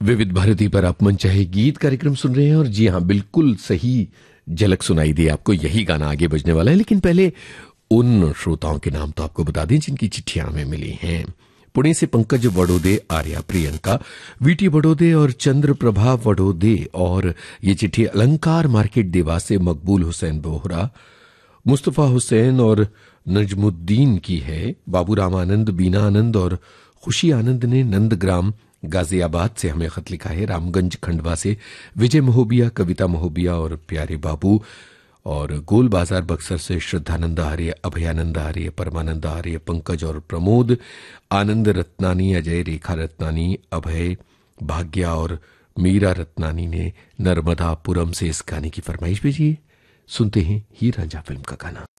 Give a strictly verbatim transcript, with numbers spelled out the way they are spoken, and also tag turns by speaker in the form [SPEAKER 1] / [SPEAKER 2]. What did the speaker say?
[SPEAKER 1] विविध भारती पर आप मन चाहे गीत कार्यक्रम सुन रहे हैं और जी हां, बिल्कुल सही झलक सुनाई दी आपको। यही गाना आगे बजने वाला है, लेकिन पहले उन श्रोताओं के नाम तो आपको बता दें जिनकी चिट्ठियां हमें मिली हैं। पुणे से पंकज वडोदे, आर्या प्रियंका, वीटी वडोदे और चंद्र प्रभा वडोदे, और ये चिट्ठी अलंकार मार्केट देवास से मकबूल हुसैन बोहरा, मुस्तफा हुसैन और नजमुद्दीन की है। बाबूराम आनंद, बीना आनंद और खुशी आनंद ने नंदग्राम गाजियाबाद से हमें खत लिखा है। रामगंज खंडवा से विजय महोबिया, कविता महोबिया और प्यारे बाबू, और गोल बाजार बक्सर से श्रद्धानंद आर्य, अभयानंद आर्य, परमानंद आर्य, पंकज और प्रमोद, आनंद रत्नानी, अजय, रेखा रत्नानी, अभय, भाग्या और मीरा रत्नानी ने नर्मदापुरम से इस गाने की फरमाइश भेजी है। सुनते हैं ही रांझा फिल्म का गाना।